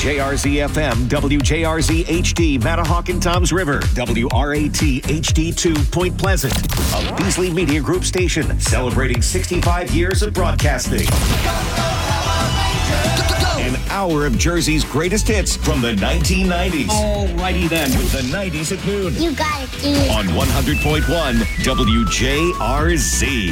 WJRZ FM, WJRZ HD, Matahawk Toms River, WRAT HD2, Point Pleasant. A Beasley Media Group station celebrating 65 years of broadcasting. An hour of Jersey's greatest hits from the 1990s. Alrighty then. With the 90s at noon. You got it, dude. On 100.1 WJRZ.